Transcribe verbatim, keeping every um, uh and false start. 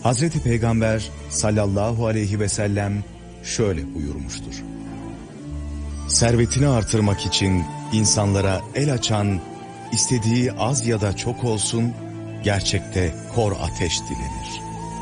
Hazreti Peygamber sallallahu aleyhi ve sellem şöyle buyurmuştur: servetini artırmak için insanlara el açan, istediği az ya da çok olsun, gerçekte kor ateş dilenir.